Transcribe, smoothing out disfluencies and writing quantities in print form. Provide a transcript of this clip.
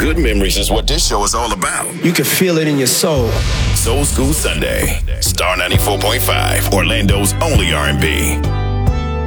Good memories is what this show is all about. You can feel it in your soul. Soul School Sunday, Star 94.5, Orlando's only R&B.